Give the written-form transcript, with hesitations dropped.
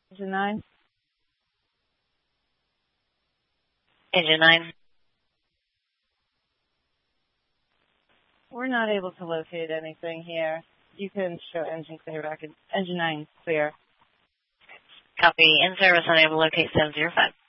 Engine 9? Engine 9. We're not able to locate anything here. You can show engine clear back. Engine 9 clear. Copy. In service, unable to locate 705.